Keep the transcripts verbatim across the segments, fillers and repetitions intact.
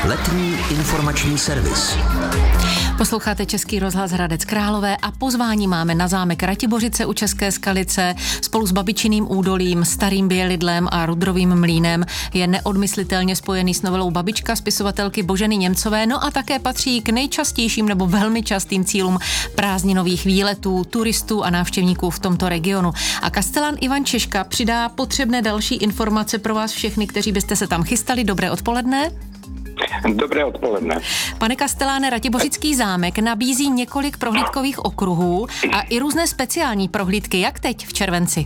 Letní informační servis. Posloucháte Český rozhlas Hradec Králové a pozvání máme na zámek Ratibořice u České Skalice. Spolu s Babičiným údolím, Starým Bělidlem a Rudrovým mlýnem je neodmyslitelně spojený s novelou Babička spisovatelky Boženy Němcové, no a také patří k nejčastějším nebo velmi častým cílům prázdninových výletů, turistů a návštěvníků v tomto regionu. A kastelán Ivan Češka přidá potřebné další informace pro vás všechny, kteří byste se tam chystali. Dobré odpoledne. Dobré odpoledne. Pane kasteláne, Ratibořický zámek nabízí několik prohlídkových okruhů a i různé speciální prohlídky. Jak teď v červenci?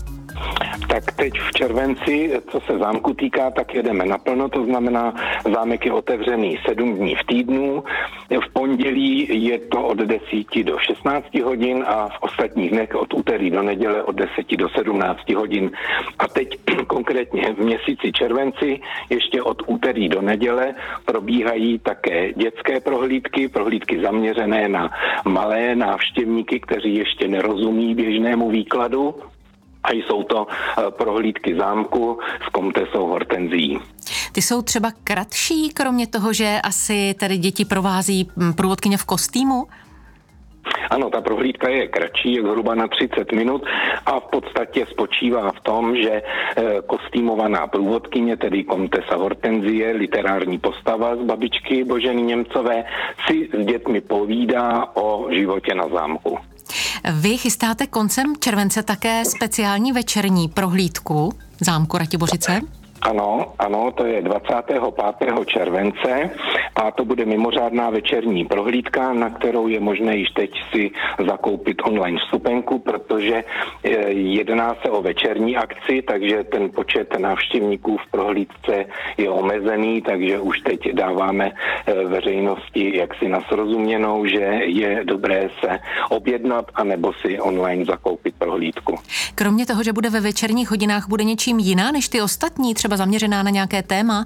Tak teď v červenci, co se zámku týká, tak jedeme naplno, to znamená, zámek je otevřený sedm dní v týdnu. V pondělí je to od deseti do šestnácti hodin a v ostatních dnech od úterý do neděle od deseti do sedmnácti hodin. A teď konkrétně v měsíci červenci ještě od úterý do neděle probíhají také dětské prohlídky, prohlídky zaměřené na malé návštěvníky, kteří ještě nerozumí běžnému výkladu. A jsou to prohlídky zámku s komtesou Hortenzií. Ty jsou třeba kratší, kromě toho, že asi tady děti provází průvodkyně v kostýmu? Ano, ta prohlídka je kratší, je zhruba na třicet minut a v podstatě spočívá v tom, že kostýmovaná průvodkyně, tedy komtesa Hortenzie, literární postava z Babičky Boženy Němcové, si s dětmi povídá o životě na zámku. Vy chystáte koncem července také speciální večerní prohlídku zámku Ratibořice? Ano, ano, to je dvacátého pátého července a to bude mimořádná večerní prohlídka, na kterou je možné již teď si zakoupit online vstupenku, protože jedná se o večerní akci, takže ten počet návštěvníků v prohlídce je omezený, takže už teď dáváme veřejnosti jaksi na srozuměnou, že je dobré se objednat anebo si online zakoupit prohlídku. Kromě toho, že bude ve večerních hodinách, bude něčím jiná než ty ostatní, třeba zaměřená na nějaké téma?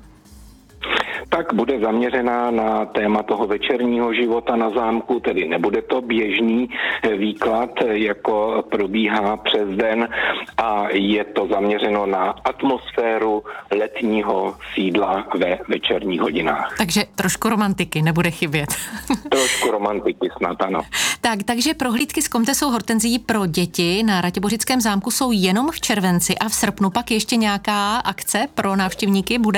Tak bude zaměřená na téma toho večerního života na zámku, tedy nebude to běžný výklad, jako probíhá přes den a je to zaměřeno na atmosféru letního sídla ve večerních hodinách. Takže trošku romantiky nebude chybět. Trošku romantiky snad, ano. Tak, takže prohlídky s komtesou Hortenzií pro děti na Ratibořickém zámku jsou jenom v červenci a v srpnu pak ještě nějaká akce pro návštěvníky bude?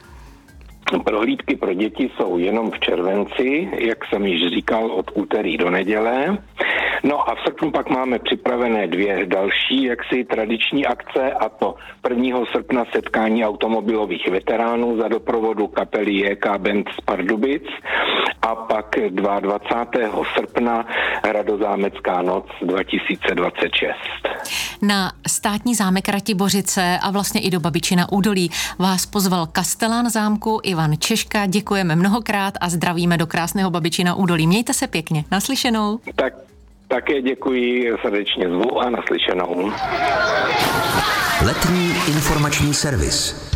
Prohlídky pro děti jsou jenom v červenci, jak jsem již říkal, od úterý do neděle. No a v srpnu pak máme připravené dvě další jaksi tradiční akce, a to prvního srpna setkání automobilových veteránů za doprovodu kapely J K Band z Pardubic a pak dvacátého druhého srpna Hradozámecká noc dva tisíce dvacet šest. Na státní zámek Ratibořice a vlastně i do Babičina údolí vás pozval kastelán zámku Ivan Češka. Děkujeme mnohokrát a zdravíme do krásného Babičina údolí. Mějte se pěkně. Naslyšenou. Tak, také děkuji, srdečně zvu a naslyšenou. Letní informační servis.